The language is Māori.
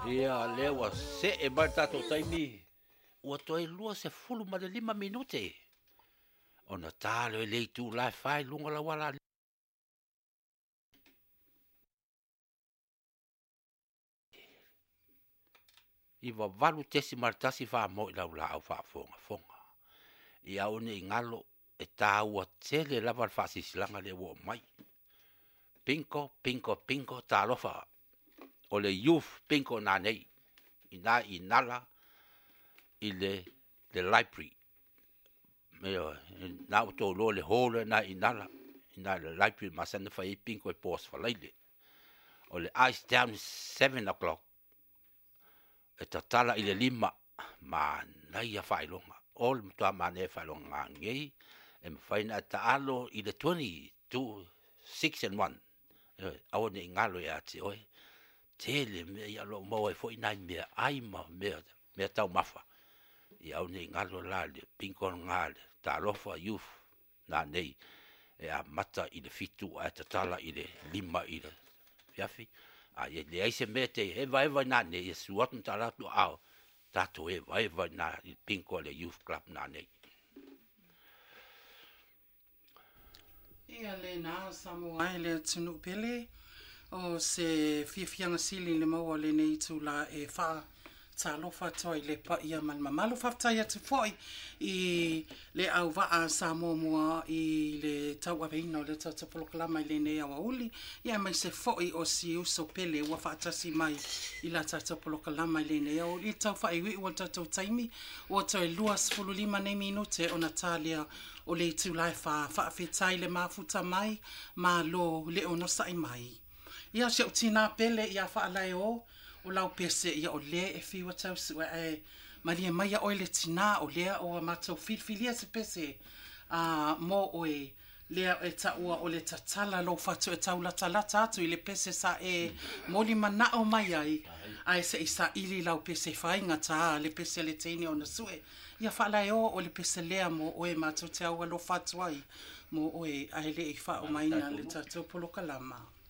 Ia lewa se e mai tatou taimi. Ua toi lua se fulu ma le 5 minute. Ona talo e lei tu lai fai lunga la wala. Iwa valu tesi martasi fa mo i lau lau fa fonga fonga. Ia one i ngalo e tā ua tele lava fa sisilanga le wo mai. Pinko, pinko, pinko, tā lofa. O le youth pinko nā nei. Ina inala i le library. Meo, na o tō lo le hole na inala. Ina le library masana fa i pinko e pos fa leile. O le ice down 7 o'clock. E tatala i le 5 ma nai a whailonga. O le mutua ma ne whailonga ngei. E mwhaina ta alo i le 22, 6 and 1. Awa ne ngalo e ati oe. Tele mea i alo maua e fo inai mea aima mea tau mafa. I au ne ngalo la le pinko ngale. Ta alofa youth na nei. E a mata i le fitu a tatala i le 5 i le fiafi. A ye le aise mea te e vai na nei. E suatun ta ratu au. Tato e vai na i pinko le youth club na nei. Ia le nā Samoa le tunu pele o se fiafianga sili le maua le nei tu la e wha talofa toi le pa ia malmamalo whaftai atu foi i le au waa Samoa mua i le tau aweina o le tautapolokalama i le nei awa uli ia mai se foi o si uso pele ua whaatasi mai i la tautapolokalama i le nei au i tau wha iwi ua tautau taimi ua toi luas fululima nei minute o Natalia o le tu lai whaafetai le mafuta mai ma lo le ono sai mai. Ia se o tina pele ia whaalai o lau pese ia o le e whiwa tau sua e maria mai o le tina o lea o a matau filfilia se pese mo oe lea e taua o le tatala lo fatu e tau lata atu i le pese sa e moli mana o mai ai se isa ili lau pese whainga ta le pese le teini o na sue ia whaalai o le pese lea mo oe matau te aua lo fatu ai mo oe ai le i wha o maina le tatou polokalama.